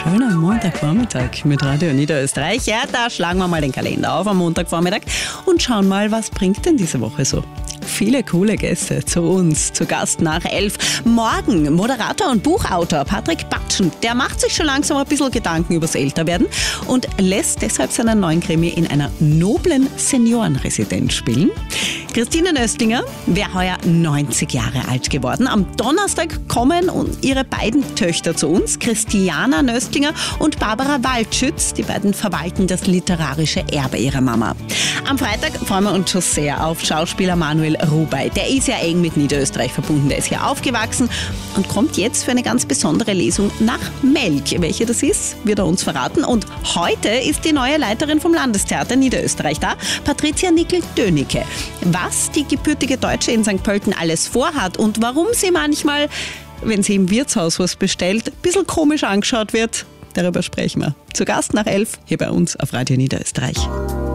schöner Montagvormittag mit Radio Niederösterreich. Ja, da schlagen wir mal den Kalender auf am Montagvormittag und schauen mal, was bringt denn diese Woche so. Viele coole Gäste zu uns, zu Gast nach 11. Morgen Moderator und Buchautor Patrick Batschen. Der macht sich schon langsam ein bisschen Gedanken übers Älterwerden und lässt deshalb seinen neuen Krimi in einer noblen Seniorenresidenz spielen. Christine Nöstlinger wäre heuer 90 Jahre alt geworden. Am Donnerstag kommen ihre beiden Töchter zu uns, Christiana Nöstlinger und Barbara Waldschütz. Die beiden verwalten das literarische Erbe ihrer Mama. Am Freitag freuen wir uns schon sehr auf Schauspieler Manuel Rubey. Der ist ja eng mit Niederösterreich verbunden. Der ist hier aufgewachsen und kommt jetzt für eine ganz besondere Lesung nach Melk. Welche das ist, wird er uns verraten. Und heute ist die neue Leiterin vom Landestheater Niederösterreich da, Patricia Nickel-Dönecke. Was die gebürtige Deutsche in St. Pölten alles vorhat und warum sie manchmal, wenn sie im Wirtshaus was bestellt, ein bisschen komisch angeschaut wird, darüber sprechen wir. Zu Gast nach 11 hier bei uns auf Radio Niederösterreich.